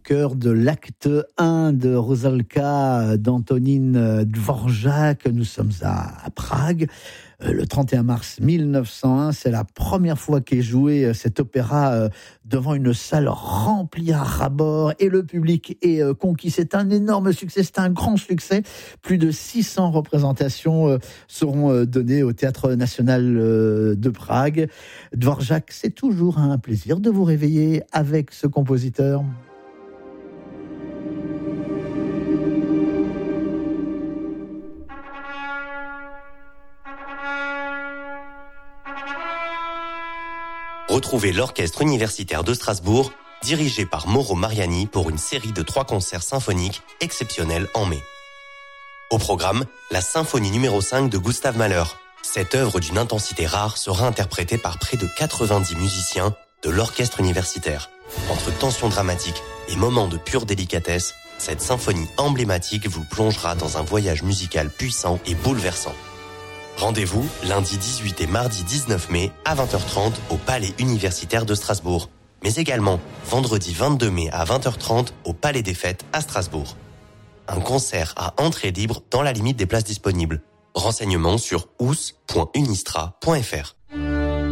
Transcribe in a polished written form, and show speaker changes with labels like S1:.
S1: cœur de l'acte 1 de Rusalka d'Antonín Dvořák. Nous sommes à Prague. Le 31 mars 1901, c'est la première fois qu'est joué cet opéra devant une salle remplie à ras-bord et le public est conquis. C'est un énorme succès, c'est un grand succès. Plus de 600 représentations seront données au Théâtre National de Prague. Dvořák, c'est toujours un plaisir de vous réveiller avec ce compositeur.
S2: Retrouvez l'Orchestre universitaire de Strasbourg, dirigé par Mauro Mariani pour une série de 3 concerts symphoniques exceptionnels en mai. Au programme, la symphonie numéro 5 de Gustav Mahler. Cette œuvre d'une intensité rare sera interprétée par près de 90 musiciens de l'Orchestre universitaire. Entre tensions dramatiques et moments de pure délicatesse, cette symphonie emblématique vous plongera dans un voyage musical puissant et bouleversant. Rendez-vous lundi 18 et mardi 19 mai à 20h30 au Palais universitaire de Strasbourg, mais également vendredi 22 mai à 20h30 au Palais des Fêtes à Strasbourg. Un concert à entrée libre dans la limite des places disponibles. Renseignements sur ous.unistra.fr.